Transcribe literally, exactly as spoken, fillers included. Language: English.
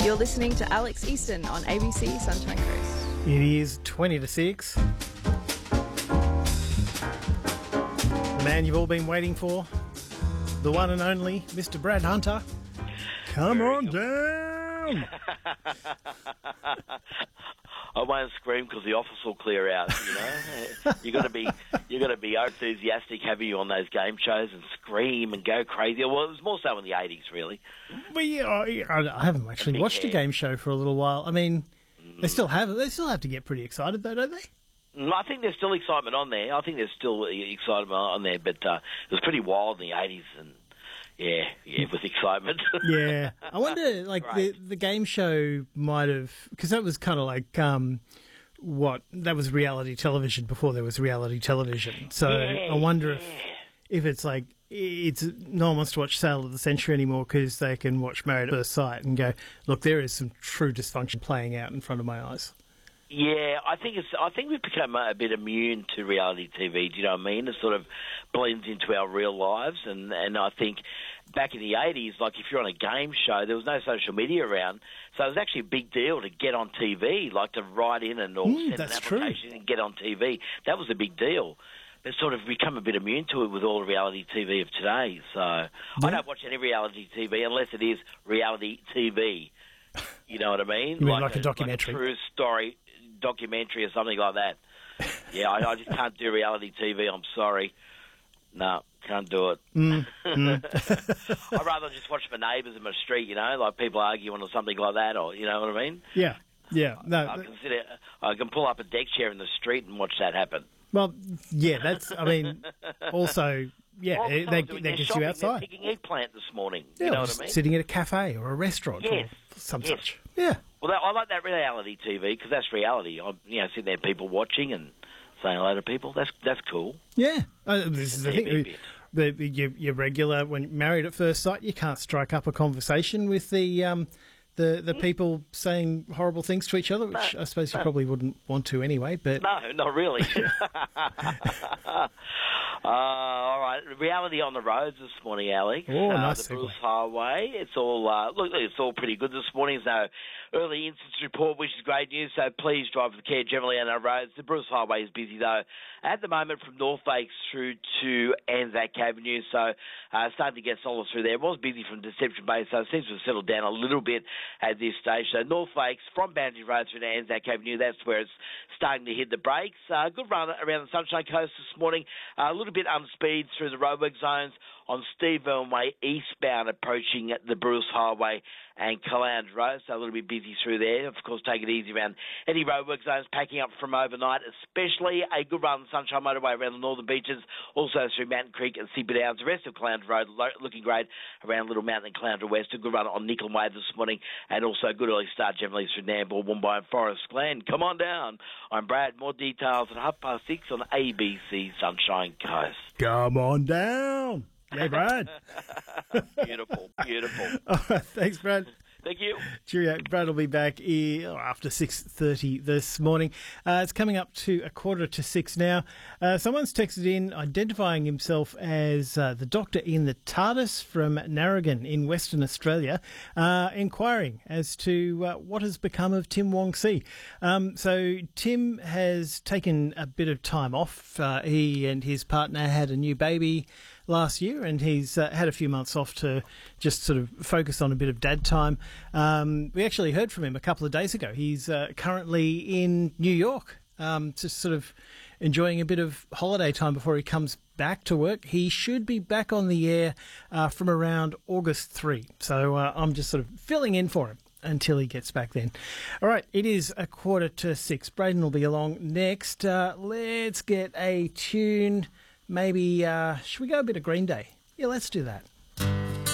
You're listening to Alex Easton on A B C Sunshine Coast. It is twenty to six. The man you've all been waiting for, the one and only Mister Brad Hunter. Come on down. I won't scream because the office will clear out. You know, you got to be you got to be enthusiastic, have you, on those game shows and scream and go crazy. Well, it was more so in the eighties, really. But yeah, I, I haven't actually big watched hair. a game show for a little while. I mean, they still have they still have to get pretty excited though, don't they? Mm, I think there's still excitement on there. I think there's still excitement on there, but uh, it was pretty wild in the eighties, and yeah, yeah, with excitement. Yeah, I wonder, like the Right. the game show might have, because that was kind of like um, what that was reality television before there was reality television. So Yeah, I wonder if yeah. if it's like it's no one wants to watch Sale of the Century anymore because they can watch Married at First Sight and go, look, there is some true dysfunction playing out in front of my eyes. Yeah, I think it's. I think we've become a bit immune to reality T V. Do you know what I mean? It sort of blends into our real lives, and and I think back in the eighties, like if you're on a game show, there was no social media around, so it was actually a big deal to get on T V, like to write in and or Mm, send an that's true. application and get on T V. That was a big deal. It's sort of become a bit immune to it with all the reality T V of today. So I don't watch any reality T V unless it is reality T V. You know what I mean? You mean like a documentary? Like a true story documentary or something like that. Yeah, I, I just can't do reality T V. I'm sorry. No, can't do it. Mm, I'd rather just watch my neighbours in my street, you know, like people arguing or something like that, or you know what I mean? Yeah, yeah. No, I th- consider I can pull up a deck chair in the street and watch that happen. well, yeah. That's. I mean, also, yeah, Well, eh, someone's that, doing that their gets shopping, you they're outside. picking eggplant this morning. Yeah, you know or what just I mean? sitting at a cafe or a restaurant Yes. or some Yes. such. Yeah. Well, that, I like that reality T V because that's reality. I'm, you know, sitting there, people watching and saying hello to people. That's that's cool. Yeah, uh, this is the T V thing. bit. The, the, your, your regular, when Married at First Sight, you can't strike up a conversation with the um, the the people saying horrible things to each other, which I suppose you probably wouldn't want to anyway. But No, not really. uh, all right, reality on the roads this morning, Alex. Oh, uh, nice The Bruce segue. Highway. It's all uh, look. It's all pretty good this morning. There's no early incidents report, which is great news. So please drive with care generally on our roads. The Bruce Highway is busy though at the moment from North Lakes through to Anzac Avenue. So uh, starting to get solid through there. It was busy from Deception Bay, so it seems to have settled down a little bit at this stage. So North Lakes from Boundary Road through to Anzac Avenue. That's where it's starting to hit the brakes. Uh, good run around the Sunshine Coast this morning. Uh, a little bit unspeed through the roadwork zones on Steve Irwin Way eastbound approaching the Bruce Highway and Calandra Road, so a little bit busy through there. Of course, take it easy around any roadwork zones packing up from overnight, especially a good run on the Sunshine Motorway around the northern beaches, also through Mountain Creek and Seaper Downs. The rest of Calandra Road lo- looking great around Little Mountain and Calandra West. A good run on Nickel Way this morning, and also a good early start generally through Nambour, Woombye and Forest Glen. Come on down. I'm Brad. More details at half past six on A B C Sunshine Coast. come on down. Yeah, Brad. Beautiful, beautiful. All right, thanks, Brad. Thank you. Cheerio. Brad will be back here after six thirty this morning. Uh, it's coming up to a quarter to six now. Uh, someone's texted in identifying himself as uh, the doctor in the TARDIS from Narrogin in Western Australia, uh, inquiring as to uh, what has become of Tim Wong-See. Um, so Tim has taken a bit of time off. Uh, he and his partner had a new baby last year, and he's uh, had a few months off to just sort of focus on a bit of dad time. Um, we actually heard from him a couple of days ago. He's uh, currently in New York, um, just sort of enjoying a bit of holiday time before he comes back to work. He should be back on the air uh, from around August third. So uh, I'm just sort of filling in for him until he gets back then. All right, it is a quarter to six. Braden will be along next. Uh, let's get a tune. Maybe, uh, should we go a bit of Green Day? Yeah, let's do that.